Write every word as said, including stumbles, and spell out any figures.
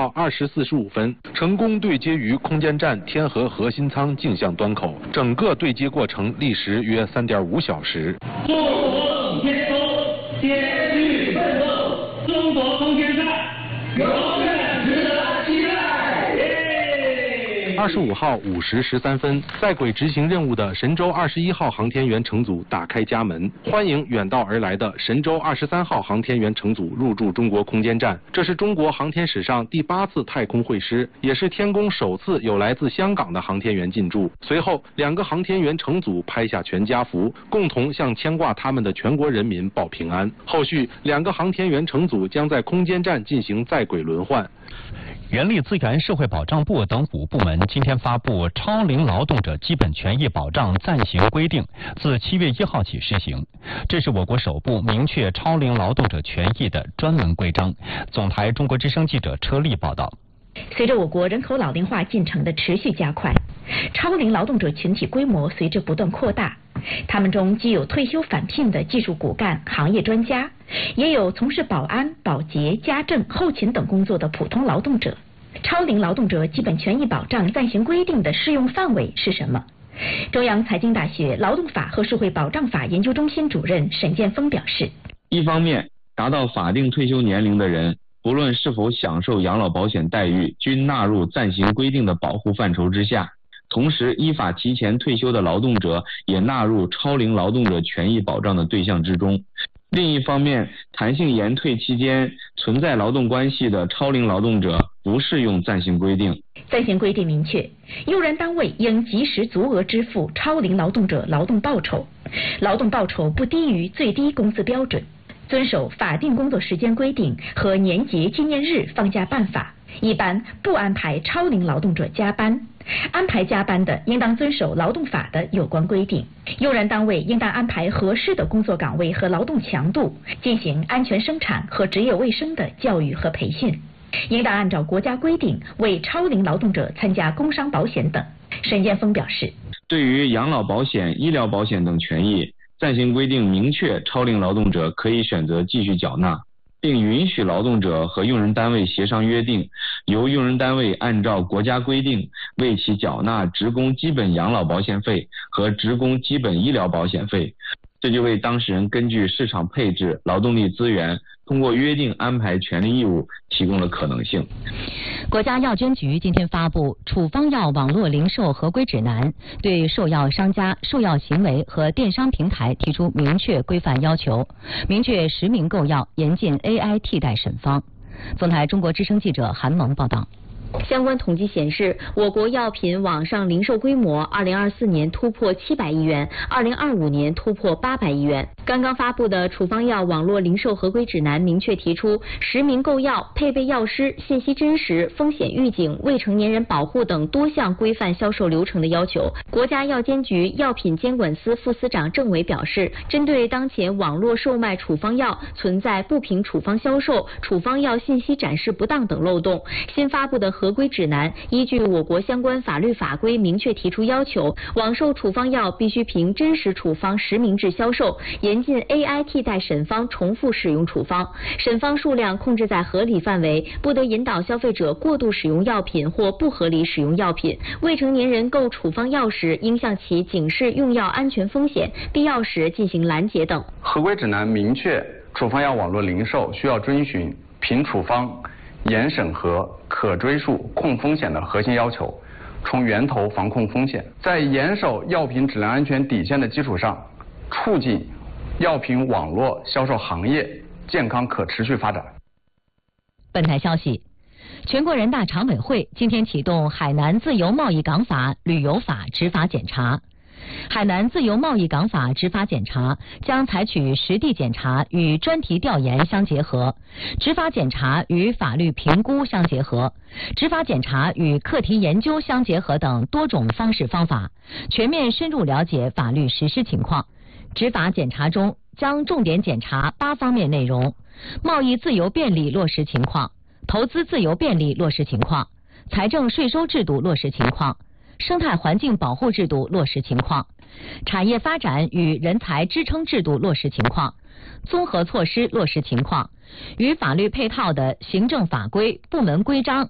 二时四十五分，成功对接于空间站天河核心舱镜像端口，整个对接过程历时约三点五小时。 做梦天空，艰巨奋斗，中国空间站永远值得期待。 二十五号五时十三分，在轨执行任务的神舟二十一号航天员乘组打开家门，欢迎远道而来的神舟二十三号航天员乘组入驻中国空间站。这是中国航天史上第八次太空会师，也是天宫首次有来自香港的航天员进驻。随后，两个航天员乘组拍下全家福，共同向牵挂他们的全国人民报平安。后续，两个航天员乘组将在空间站进行在轨轮换。 人力资源社会保障部等五部门今天发布《超龄劳动者基本权益保障暂行规定》，自七月一号起施行。这是我国首部明确超龄劳动者权益的专门规章。总台中国之声记者车丽报道。 随着我国人口老龄化进程的持续加快，超龄劳动者群体规模随之不断扩大。他们中既有退休返聘的技术骨干、行业专家，也有从事保安、保洁、家政、后勤等工作的普通劳动者。超龄劳动者基本权益保障暂行规定的适用范围是什么？中央财经大学劳动法和社会保障法研究中心主任沈建峰表示， 一方面，达到法定退休年龄的人，不论是否享受养老保险待遇，均纳入暂行规定的保护范畴之下。同时，依法提前退休的劳动者也纳入超龄劳动者权益保障的对象之中。另一方面，弹性延退期间存在劳动关系的超龄劳动者不适用暂行规定。 暂行规定明确，用人单位应及时足额支付超龄劳动者劳动报酬，劳动报酬不低于最低工资标准，遵守法定工作时间规定和年节纪念日放假办法。一般不安排超龄劳动者加班，安排加班的应当遵守劳动法的有关规定。用人单位应当安排合适的工作岗位和劳动强度，进行安全生产和职业卫生的教育和培训，应当按照国家规定为超龄劳动者参加工伤保险等。沈建峰表示， 对于养老保险、医疗保险等权益，暂行规定明确超龄劳动者可以选择继续缴纳，并允许劳动者和用人单位协商约定，由用人单位按照国家规定为其缴纳职工基本养老保险费和职工基本医疗保险费。这就为当事人根据市场配置劳动力资源，通过约定安排权利义务提供了可能性。 国家药监局今天发布处方药网络零售合规指南，对售药商家、售药行为和电商平台提出明确规范要求，明确实名购药，严禁 A I 替代审方。总台中国之声记者韩萌报道。 相关统计显示，我国药品网上零售规模二零二四年突破七百亿元，二零二五年突破八百亿元。刚刚发布的处方药网络零售合规指南明确提出实名购药、配备药师、信息真实、风险预警、未成年人保护等多项规范销售流程的要求。国家药监局药品监管司副司长郑伟表示，针对当前网络售卖处方药存在不凭处方销售、处方药信息展示不当等漏洞，新发布的合规指南依据我国相关法律法规明确提出要求，网售处方药必须凭真实处方实名制销售，严禁 A I 替代审方重复使用处方，审方数量控制在合理范围，不得引导消费者过度使用药品或不合理使用药品。未成年人购处方药时，应向其警示用药安全风险，必要时进行拦截等。 合规指南明确，处方药网络零售需要遵循凭处方、严审核、可追溯、控风险的核心要求，从源头防控风险，在严守药品质量安全底线的基础上，促进药品网络销售行业健康可持续发展。 本台消息，全国人大常委会今天启动海南自由贸易港法、旅游法执法检查。海南自由贸易港法执法检查将采取实地检查与专题调研相结合，执法检查与法律评估相结合，执法检查与课题研究相结合等多种方式方法，全面深入了解法律实施情况。执法检查中将重点检查八方面内容：贸易自由便利落实情况、投资自由便利落实情况、财政税收制度落实情况、生态环境保护制度落实情况、产业发展与人才支撑制度落实情况、综合措施落实情况，与法律配套的行政法规、部门规章